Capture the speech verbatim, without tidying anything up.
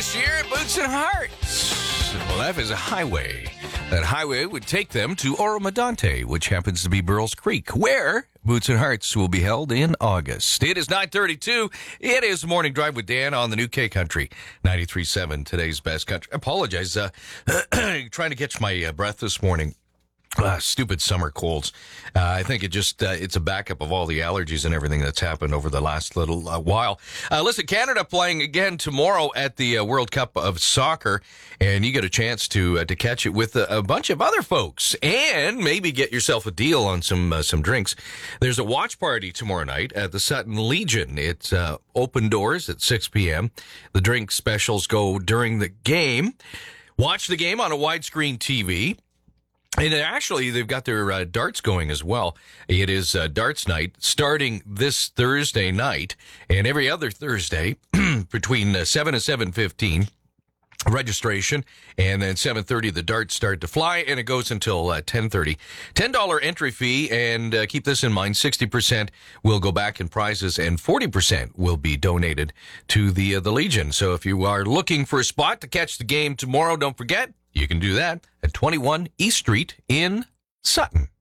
this year at Boots and Hearts. Well, F is a highway. That highway would take them to Oro-Medonte, which happens to be Burles Creek, where Boots and Hearts will be held in August. It is nine thirty-two. It is Morning Drive with Dan on the new K Country, ninety-three point seven, today's best country. I apologize. Uh, trying to catch my uh, breath this morning. Uh, stupid summer colds. Uh, I think it just, uh, it's a backup of all the allergies and everything that's happened over the last little uh, while. Uh, listen, Canada playing again tomorrow at the uh, World Cup of Soccer, and you get a chance to uh, to catch it with a, a bunch of other folks and maybe get yourself a deal on some uh, some drinks. There's a watch party tomorrow night at the Sutton Legion. It's uh, open doors at six p.m. The drink specials go during the game. Watch the game on a widescreen T V. And actually, they've got their uh, darts going as well. It is uh, darts night starting this Thursday night and every other Thursday between uh, seven and seven fifteen. Registration, and then seven thirty the darts start to fly, and it goes until uh, ten thirty. ten dollars entry fee, and uh, keep this in mind, sixty percent will go back in prizes, and forty percent will be donated to the uh, the Legion. So if you are looking for a spot to catch the game tomorrow, don't forget, you can do that at twenty-one East Street in Sutton.